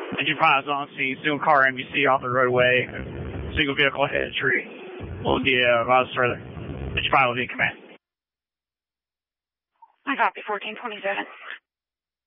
Engine 5 is on scene. Single car NBC off the roadway. Single vehicle hit a tree. We'll be advised further. Engine 5 will be in command. I copy 1427.